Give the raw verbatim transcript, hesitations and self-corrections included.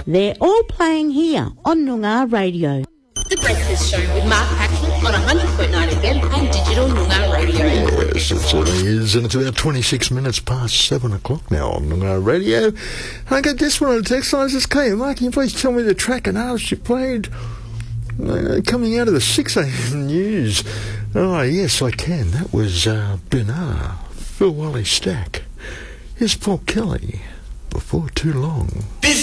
They're all playing here on Noongar Radio. The Breakfast Show with Mark Paxton on one hundred point nine F M and digital Noongar Radio. Yes, it certainly is, and it's about twenty-six minutes past seven o'clock now on Noongar Radio. And I got this one on the text line. It says, "Hey, Mark, can you please tell me the track and artist you played uh, coming out of the six a.m. news?" Oh, yes, I can. That was uh, Benar, Phil Wally Stack. Here's Paul Kelly, Before Too Long. This